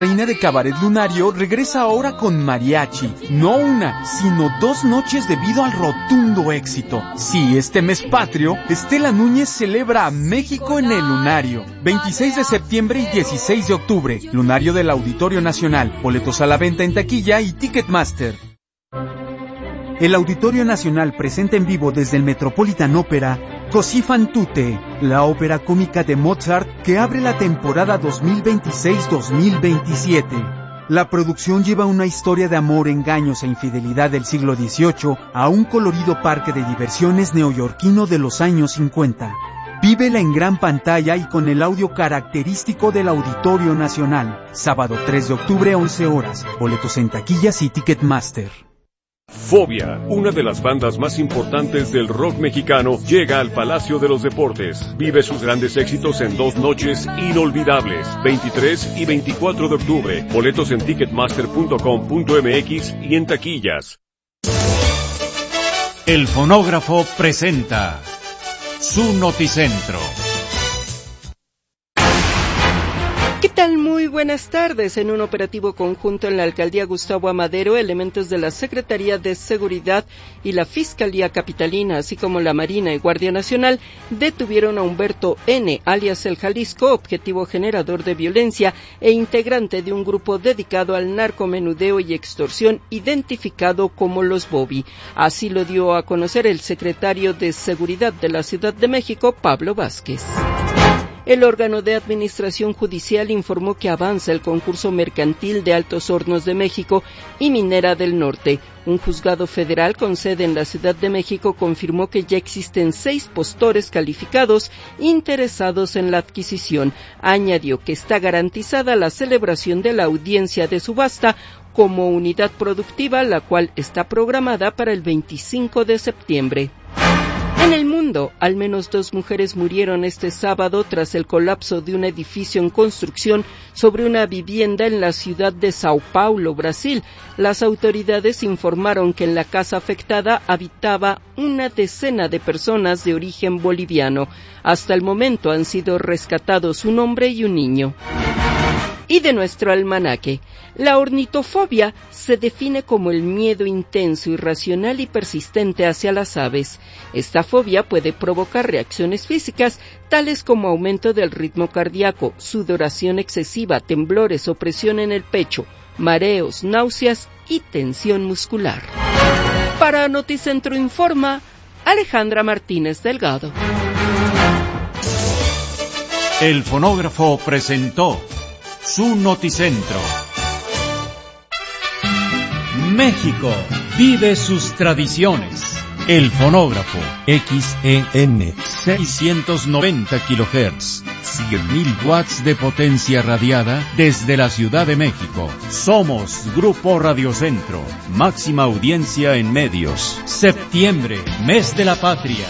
Reina de Cabaret Lunario regresa ahora con mariachi. No una, sino 2 noches debido al rotundo éxito. Sí, este mes patrio, Estela Núñez celebra a México en el Lunario. 26 de septiembre y 16 de octubre. Lunario del Auditorio Nacional. Boletos a la venta en taquilla y Ticketmaster. El Auditorio Nacional presenta en vivo desde el Metropolitan Opera Così fan tutte, la ópera cómica de Mozart que abre la temporada 2026-2027. La producción lleva una historia de amor, engaños e infidelidad del siglo XVIII a un colorido parque de diversiones neoyorquino de los años 50. Vívela en gran pantalla y con el audio característico del Auditorio Nacional. Sábado 3 de octubre, 11 horas. Boletos en taquillas y Ticketmaster. Fobia, una de las bandas más importantes del rock mexicano, llega al Palacio de los Deportes. Vive sus grandes éxitos en 2 noches inolvidables, 23 y 24 de octubre. Boletos en ticketmaster.com.mx y en taquillas. El Fonógrafo presenta su Noticentro. ¿Qué tal? Muy buenas tardes. En un operativo conjunto en la Alcaldía Gustavo Amadero, elementos de la Secretaría de Seguridad y la Fiscalía Capitalina, así como la Marina y Guardia Nacional, detuvieron a Humberto N., alias El Jalisco, objetivo generador de violencia e integrante de un grupo dedicado al narcomenudeo y extorsión, identificado como los Bobby. Así lo dio a conocer el secretario de Seguridad de la Ciudad de México, Pablo Vázquez. El órgano de administración judicial informó que avanza el concurso mercantil de Altos Hornos de México y Minera del Norte. Un juzgado federal con sede en la Ciudad de México confirmó que ya existen 6 postores calificados interesados en la adquisición. Añadió que está garantizada la celebración de la audiencia de subasta como unidad productiva, la cual está programada para el 25 de septiembre. En el mundo, al menos 2 mujeres murieron este sábado tras el colapso de un edificio en construcción sobre una vivienda en la ciudad de Sao Paulo, Brasil. Las autoridades informaron que en la casa afectada habitaba una decena de personas de origen boliviano. Hasta el momento han sido rescatados un hombre y un niño. Y de nuestro almanaque, la ornitofobia se define como el miedo intenso, irracional y persistente hacia las aves. Esta fobia puede provocar reacciones físicas tales como aumento del ritmo cardíaco, sudoración excesiva, temblores, opresión en el pecho, mareos, náuseas y tensión muscular. Para Noticentro informa Alejandra Martínez Delgado. El Fonógrafo presentó su Noticentro. México vive sus tradiciones. El Fonógrafo, XEN, 690 kHz, 100.000 watts de potencia radiada desde la Ciudad de México. Somos Grupo Radiocentro, máxima audiencia en medios. Septiembre, mes de la patria.